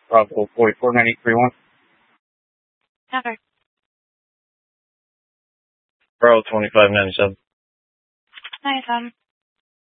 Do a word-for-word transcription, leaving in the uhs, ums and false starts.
Bravo forty-four nine eight three one. Okay. Bravo twenty-five ninety-seven. ninety-seven.